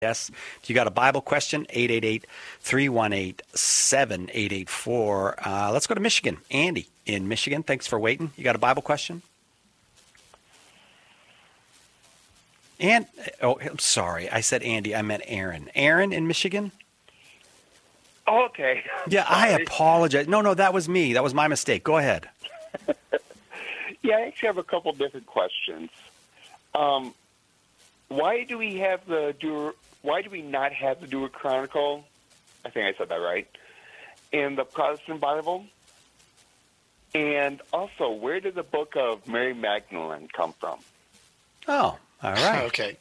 Yes. You got a Bible question? 888-318-7884. Let's go to Michigan. Andy in Michigan. Thanks for waiting. You got a Bible question? And I'm sorry. I said Andy. I meant Aaron. Aaron in Michigan? Oh, okay. Yeah, I apologize. No, that was me. That was my mistake. Go ahead. Yeah, I actually have a couple different questions. Why do we not have the Dewar Chronicle? I think I said that right. In the Protestant Bible? And also, where did the book of Mary Magdalene come from? Oh, all right. Okay.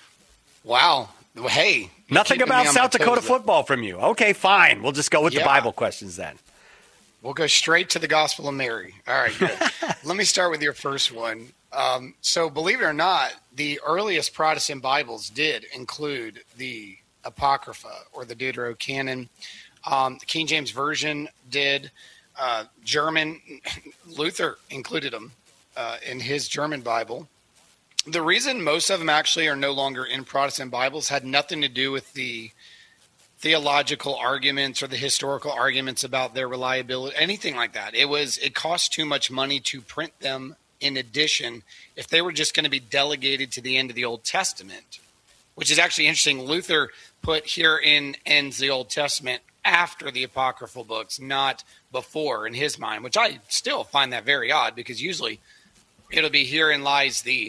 Wow. Well, hey. Nothing about South Dakota football from you. Okay, fine. We'll just go with the Bible questions then. We'll go straight to the Gospel of Mary. All right, good. Let me start with your first one. So believe it or not, the earliest Protestant Bibles did include the Apocrypha or the Deuterocanon. The King James Version did. German, Luther included them in his German Bible. The reason most of them actually are no longer in Protestant Bibles had nothing to do with the theological arguments or the historical arguments about their reliability, anything like that. It cost too much money to print them in addition if they were just going to be delegated to the end of the Old Testament, which is actually interesting. Luther put herein ends the Old Testament after the apocryphal books, not before in his mind, which I still find that very odd because usually it'll be herein lies the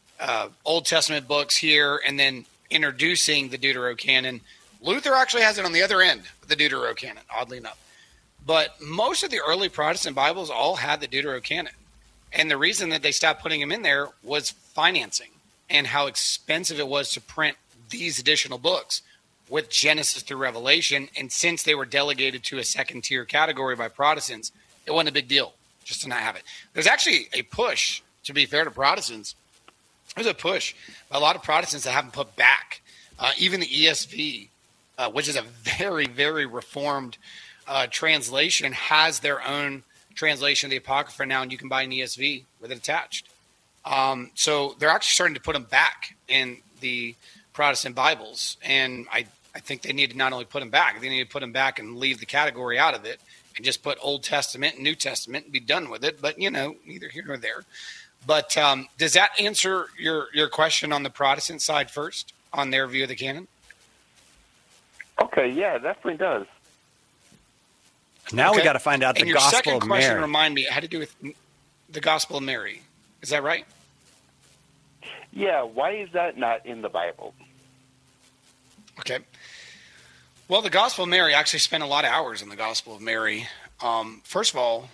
Old Testament books here and then introducing the Deuterocanon. Luther actually has it on the other end of the Deuterocanon, oddly enough. But most of the early Protestant Bibles all had the Deuterocanon. And the reason that they stopped putting them in there was financing and how expensive it was to print these additional books with Genesis through Revelation. And since they were delegated to a second-tier category by Protestants, it wasn't a big deal just to not have it. There's actually a push, to be fair to Protestants, there's a push by a lot of Protestants that haven't put back. Even the ESV, which is a very, very reformed translation, has their own translation of the Apocrypha now, and you can buy an ESV with it attached. So they're actually starting to put them back in the Protestant Bibles, and I think they need to not only put them back, they need to put them back and leave the category out of it and just put Old Testament and New Testament and be done with it, but, neither here nor there. But does that answer your question on the Protestant side first, on their view of the canon? Okay, yeah, it definitely does. Now we got to find out the Gospel of Mary. And your second question, remind me, it had to do with the Gospel of Mary. Is that right? Yeah, why is that not in the Bible? Okay. Well, the Gospel of Mary, I actually spent a lot of hours in the Gospel of Mary. First of all,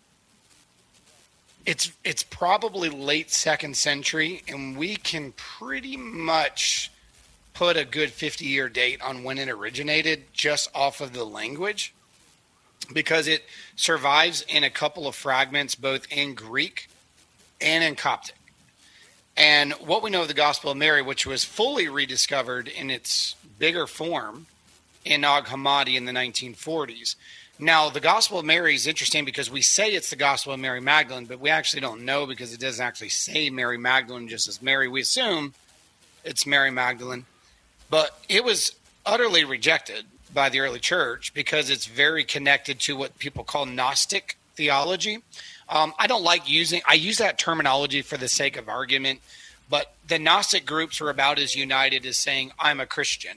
it's probably late 2nd century, and we can pretty much put a good 50-year date on when it originated just off of the language, because it survives in a couple of fragments, both in Greek and in Coptic. And what we know of the Gospel of Mary, which was fully rediscovered in its bigger form in Nag Hammadi in the 1940s. Now, the Gospel of Mary is interesting because we say it's the Gospel of Mary Magdalene, but we actually don't know because it doesn't actually say Mary Magdalene just as Mary. We assume it's Mary Magdalene. But it was utterly rejected by the early church because it's very connected to what people call Gnostic theology. I use that terminology for the sake of argument, but the Gnostic groups were about as united as saying, I'm a Christian.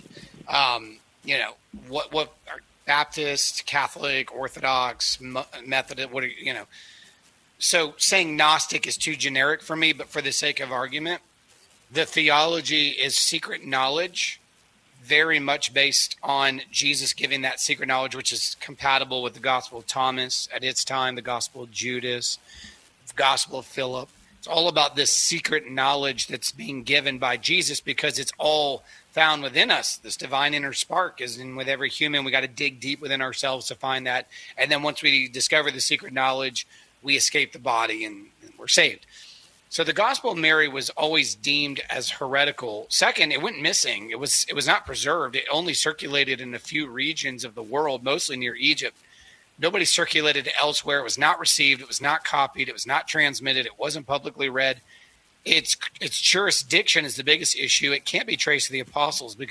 What are Baptist, Catholic, Orthodox, Methodist, So saying Gnostic is too generic for me, but for the sake of argument, the theology is secret knowledge, very much based on Jesus giving that secret knowledge, which is compatible with the Gospel of Thomas at its time, the Gospel of Judas, the Gospel of Philip. It's all about this secret knowledge that's being given by Jesus because it's all found within us. This divine inner spark is in with every human. We got to dig deep within ourselves to find that. And then once we discover the secret knowledge, we escape the body and we're saved. So the Gospel of Mary was always deemed as heretical. Second, it went missing. It was not preserved. It only circulated in a few regions of the world, mostly near Egypt. Nobody circulated it elsewhere. It was not received. It was not copied. It was not transmitted. It wasn't publicly read. Its jurisdiction is the biggest issue. It can't be traced to the apostles